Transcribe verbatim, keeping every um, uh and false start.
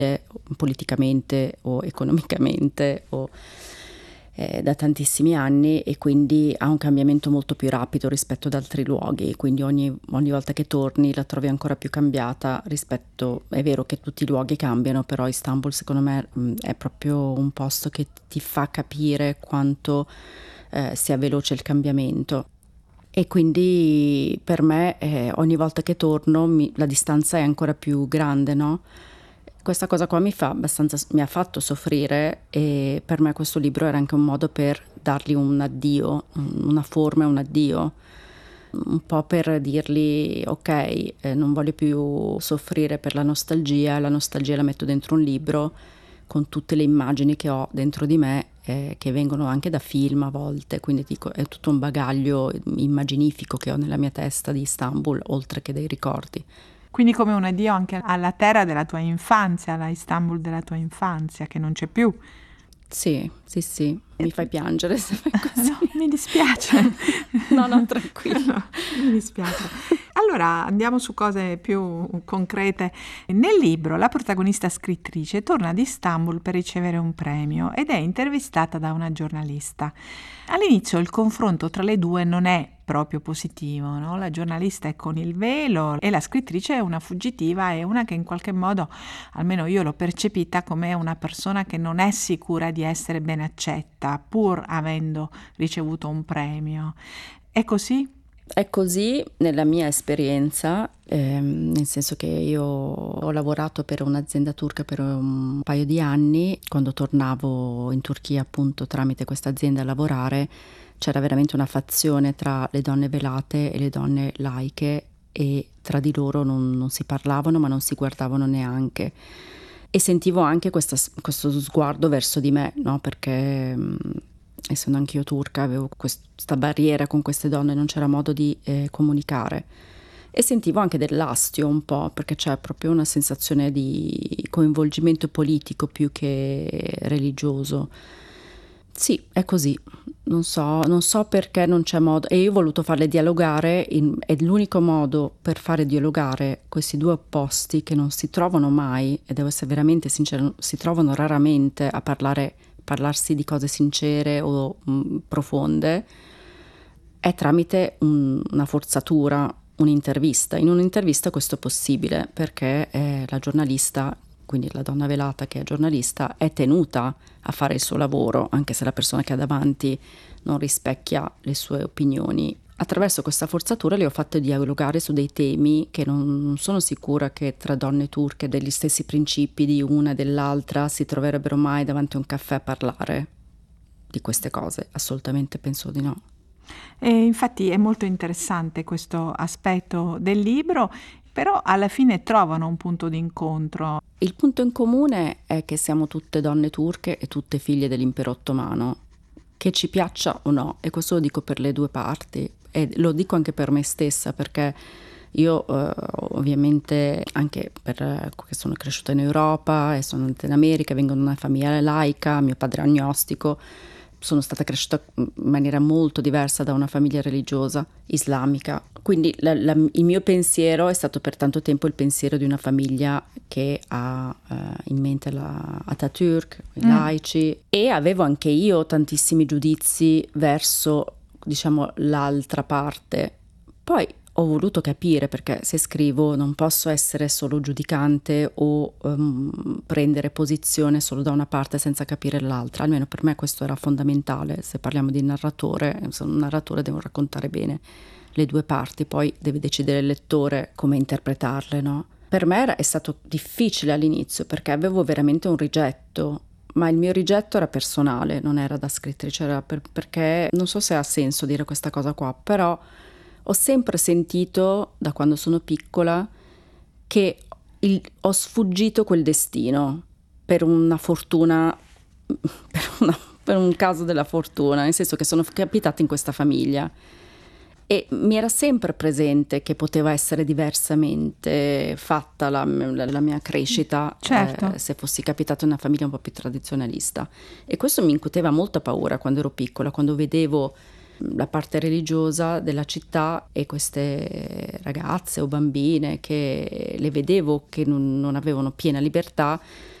politicamente o economicamente o eh, da tantissimi anni, e quindi ha un cambiamento molto più rapido rispetto ad altri luoghi, quindi ogni, ogni volta che torni la trovi ancora più cambiata rispetto, è vero che tutti i luoghi cambiano, però Istanbul secondo me mh, è proprio un posto che ti fa capire quanto eh, sia veloce il cambiamento. E quindi per me eh, ogni volta che torno mi, la distanza è ancora più grande, no? Questa cosa qua mi fa abbastanza, mi ha fatto soffrire, e per me questo libro era anche un modo per dargli un addio, una forma e un addio, un po' per dirgli ok, eh, non voglio più soffrire per la nostalgia, la nostalgia la metto dentro un libro con tutte le immagini che ho dentro di me, eh, che vengono anche da film a volte, quindi dico è tutto un bagaglio immaginifico che ho nella mia testa di Istanbul, oltre che dei ricordi. Quindi come un addio anche alla terra della tua infanzia, alla Istanbul della tua infanzia, che non c'è più. Sì, sì, sì, mi fai piangere se fai così. No, mi dispiace. No, no, tranquillo. No, mi dispiace. Allora andiamo su cose più concrete. Nel libro la protagonista scrittrice torna ad Istanbul per ricevere un premio ed è intervistata da una giornalista. All'inizio il confronto tra le due non è proprio positivo, no? La giornalista è con il velo e la scrittrice è una fuggitiva, è una che in qualche modo, almeno io l'ho percepita come una persona che non è sicura di essere ben accetta pur avendo ricevuto un premio. È così? È così nella mia esperienza, ehm, nel senso che io ho lavorato per un'azienda turca per un paio di anni. Quando tornavo in Turchia appunto tramite questa azienda a lavorare, c'era veramente una fazione tra le donne velate e le donne laiche, e tra di loro non, non si parlavano ma non si guardavano neanche, e sentivo anche questa, questo sguardo verso di me, no? Perché essendo anch'io turca avevo questa barriera con queste donne, non c'era modo di eh, comunicare, e sentivo anche dell'astio un po', perché c'è proprio una sensazione di coinvolgimento politico più che religioso. Sì, è così, non so, non so perché non c'è modo, e io ho voluto farle dialogare, in, è l'unico modo per fare dialogare questi due opposti che non si trovano mai, e devo essere veramente sincera, si trovano raramente a parlare, parlarsi di cose sincere o mh, profonde, è tramite un, una forzatura, un'intervista. In un'intervista questo è possibile perché eh, la giornalista, quindi la donna velata che è giornalista, è tenuta a fare il suo lavoro, anche se la persona che ha davanti non rispecchia le sue opinioni. Attraverso questa forzatura le ho fatte dialogare su dei temi che non, non sono sicura che tra donne turche degli stessi principi di una e dell'altra si troverebbero mai davanti a un caffè a parlare di queste cose. Assolutamente penso di no. E infatti è molto interessante questo aspetto del libro, però alla fine trovano un punto d'incontro. Il punto in comune è che siamo tutte donne turche e tutte figlie dell'impero ottomano, che ci piaccia o no, e questo lo dico per le due parti, e lo dico anche per me stessa, perché io eh, ovviamente anche perché sono cresciuta in Europa e sono nata in America, vengo da una famiglia laica, mio padre è agnostico, sono stata cresciuta in maniera molto diversa da una famiglia religiosa islamica, quindi la, la, il mio pensiero è stato per tanto tempo il pensiero di una famiglia che ha uh, in mente la Atatürk, i mm. laici, e avevo anche io tantissimi giudizi verso, diciamo, l'altra parte. Poi ho voluto capire, perché se scrivo non posso essere solo giudicante o um, prendere posizione solo da una parte senza capire l'altra, almeno per me questo era fondamentale. Se parliamo di narratore, un narratore deve raccontare bene le due parti, poi deve decidere il lettore come interpretarle, no? Per me era, è stato difficile all'inizio perché avevo veramente un rigetto, ma il mio rigetto era personale, non era da scrittrice, era per, perché non so se ha senso dire questa cosa qua, però ho sempre sentito, da quando sono piccola, che il, ho sfuggito quel destino per una fortuna, per, una, per un caso della fortuna, nel senso che sono capitata in questa famiglia e mi era sempre presente che poteva essere diversamente fatta la, la, la mia crescita, certo. eh, se fossi capitata in una famiglia un po' più tradizionalista, e questo mi incuteva molta paura quando ero piccola, quando vedevo la parte religiosa della città e queste ragazze o bambine che le vedevo che non, non avevano piena libertà,